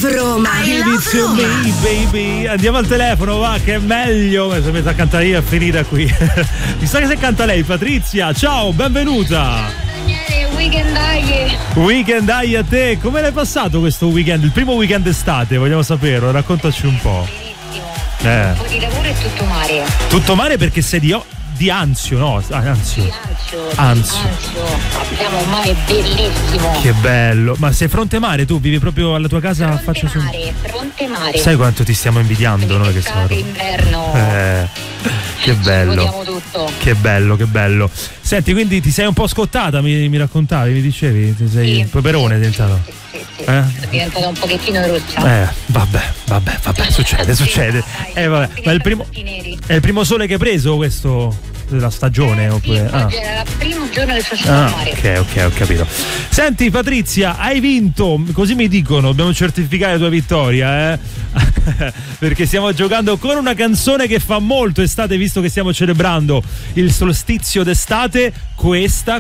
Roma. Give it to me, baby. Andiamo al telefono, va, che è meglio. Se metto a cantare io è finita qui. Mi sa che se canta lei, Patrizia. Ciao, benvenuta. Weekend dai a te. Come l'hai passato questo weekend? Il primo weekend estate, vogliamo saperlo. Raccontaci un po'. Un po' di lavoro e tutto mare. Tutto mare perché sei di Anzio, no? Anzio. Abbiamo un mare bellissimo. Che bello. Ma sei fronte mare? Tu vivi proprio alla tua casa? Fronte mare. Sai quanto ti stiamo invidiando noi che siamo inverno. Che bello. Tutto. Che bello. Senti, quindi ti sei un po' scottata, mi raccontavi, mi dicevi? Ti sei un peperone diventato? Sì. È diventata un pochettino rossa. Vabbè, succede. Vabbè. Ma è il primo sole che hai preso questo della stagione? Oppure? Oggi era il primo giorno che sono al mare. Ok, ho capito. Senti Patrizia, hai vinto, così mi dicono, dobbiamo certificare la tua vittoria, perché stiamo giocando con una canzone che fa molto estate, visto che stiamo celebrando il solstizio d'estate. Questa